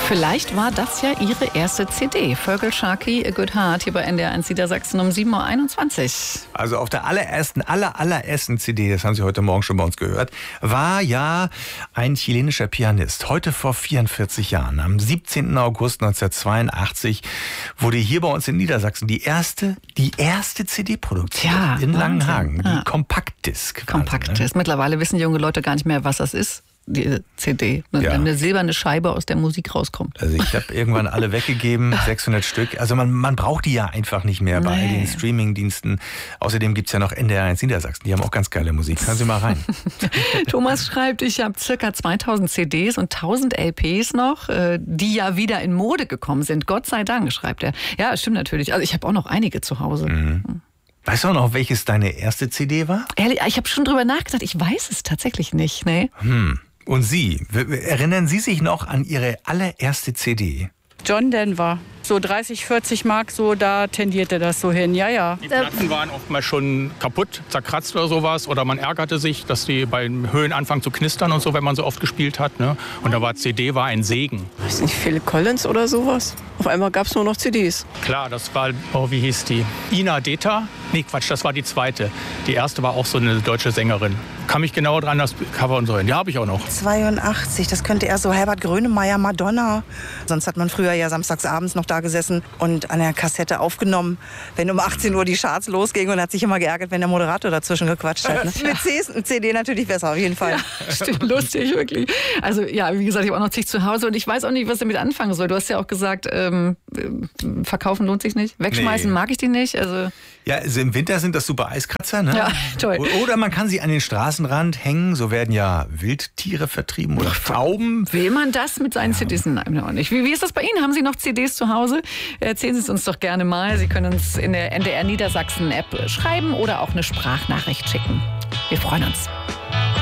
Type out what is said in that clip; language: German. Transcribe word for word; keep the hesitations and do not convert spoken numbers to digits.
Vielleicht war das ja Ihre erste C D. Vögel Sharkey, A Good Heart, hier bei N D R eins Niedersachsen um sieben Uhr einundzwanzig. Also auf der allerersten, aller, allerersten C D, das haben Sie heute Morgen schon bei uns gehört, war ja ein chilenischer Pianist. Heute vor vierundvierzig Jahren, am siebzehnten August neunzehnhundertzweiundachtzig, wurde hier bei uns in Niedersachsen die erste, die erste C D-Produktion ja, in Langenhagen. Ja. Die Kompaktdisk. Kompaktdisk. Ne? Mittlerweile wissen junge Leute gar nicht mehr, was das ist. Die C D, eine, Ja. eine silberne Scheibe, aus der Musik rauskommt. Also ich habe irgendwann alle weggegeben, sechshundert Stück. Also man, man braucht die ja einfach nicht mehr bei Nee. den Streamingdiensten. Außerdem gibt's ja noch N D R eins Niedersachsen, die haben auch ganz geile Musik. Hören Sie mal rein. Thomas schreibt, ich habe circa zweitausend C Ds und tausend L Ps noch, äh, die ja wieder in Mode gekommen sind. Gott sei Dank, schreibt er. Ja, stimmt natürlich. Also ich habe auch noch einige zu Hause. Mhm. Weißt du auch noch, welches deine erste C D war? Ehrlich, ich habe schon drüber nachgedacht. Ich weiß es tatsächlich nicht. Nee. Hm. Und Sie, w- erinnern Sie sich noch an Ihre allererste C D? John Denver. So dreißig, vierzig Mark, so da tendierte das so hin. Ja, ja. Die Platten waren oftmals schon kaputt, zerkratzt oder sowas. Oder man ärgerte sich, dass die bei Höhen anfangen zu knistern und so, wenn man so oft gespielt hat. Ne? Und da war C D war ein Segen. Weiß nicht, Phil Collins oder sowas. Auf einmal gab es nur noch C Ds. Klar, das war, oh, wie hieß die? Ina Deta? Nee, Quatsch, das war die zweite. Die erste war auch so eine deutsche Sängerin. Kann mich genau dran das Cover und so hin. Ja, habe ich auch noch. zweiundachtzig, das könnte eher so Herbert Grönemeyer, Madonna. Sonst hat man früher ja samstagsabends noch da gesessen und an der Kassette aufgenommen, wenn um achtzehn Uhr die Charts losgingen und hat sich immer geärgert, wenn der Moderator dazwischen gequatscht hat. Ne? Mit C ist eine C D natürlich besser, auf jeden Fall. Ja, stimmt, lustig, wirklich. Also ja, wie gesagt, ich habe auch noch zig zu Hause und ich weiß auch nicht, was ich damit anfangen soll. Du hast ja auch gesagt, ähm, verkaufen lohnt sich nicht. Wegschmeißen Nee. mag ich die nicht. Also Ja, also im Winter sind das super Eiskratzer, ne? Ja, toll. O- Oder man kann sie an den Straßenrand hängen, so werden ja Wildtiere vertrieben oder Tauben. will man das mit seinen C Ds? Nein, auch nicht. Wie, wie ist das bei Ihnen? Haben Sie noch C Ds zu Hause? Erzählen Sie es uns doch gerne mal. Sie können uns in der N D R Niedersachsen App schreiben oder auch eine Sprachnachricht schicken. Wir freuen uns.